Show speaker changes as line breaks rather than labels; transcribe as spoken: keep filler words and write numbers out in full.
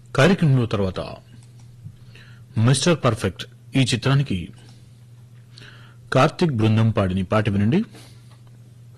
కార్యక్రమంలో తర్వాత mister perfect ఈ చిత్రానికి కార్తిక్ బృందం పాడిన పాట వినండి.